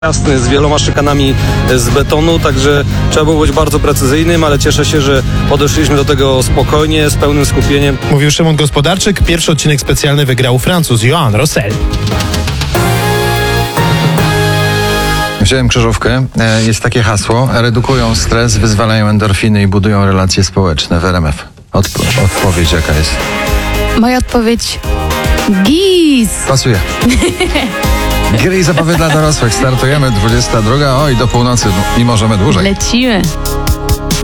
Jasny, z wieloma szykanami z betonu, także trzeba było być bardzo precyzyjnym, ale cieszę się, że podeszliśmy do tego spokojnie, z pełnym skupieniem. Mówił Szymon Gospodarczyk. Pierwszy odcinek specjalny wygrał Francuz Joan Rossel. Wziąłem krzyżówkę. Jest takie hasło. Redukują stres, wyzwalają endorfiny i budują relacje społeczne w RMF. Odpowiedź jaka jest? Moja odpowiedź... GIS! Pasuje. Gry i zabawy dla dorosłych. Startujemy 22. Oj, do północy i możemy dłużej. Lecimy.